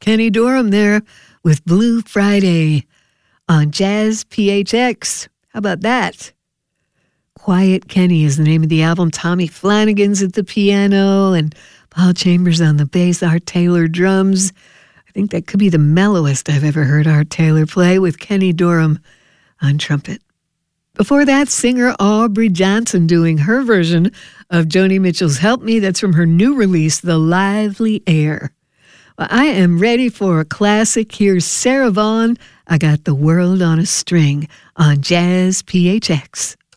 Kenny Dorham there with Blue Friday on Jazz PHX. How about that? Quiet Kenny is the name of the album. Tommy Flanagan's at the piano and Paul Chambers on the bass, Art Taylor drums. I think that could be the mellowest I've ever heard Art Taylor play, with Kenny Dorham on trumpet. Before that, singer Aubrey Johnson doing her version of Joni Mitchell's Help Me. That's from her new release, The Lively Air. Well, I am ready for a classic. Here's Sarah Vaughan. I Got the World on a String on Jazz PHX.